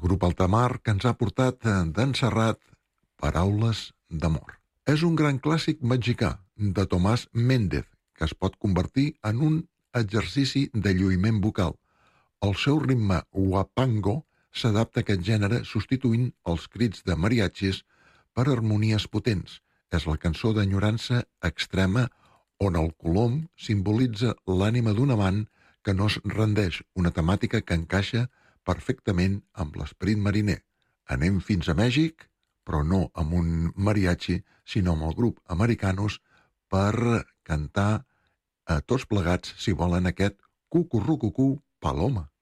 Grup Altamar que ens ha portat d'en Serrat Paraules d'amor. És un gran clàssic mexicà de Tomás Méndez que es pot convertir en un exercici de lluïment vocal. El seu ritme huapango s'adapta a aquest gènere substituint els crits de mariachis per harmonies potents. És la cançó d'enyorança extrema on el colom simbolitza l'ànima d'un amant que no es rendeix, una temàtica que encaixa perfectament amb l'esperit mariner. Anem fins a Mèxic, però no amb un mariachi, sinó amb el grup Americanos per cantar a tots plegats, si volen, aquest Cucurrucucú Paloma.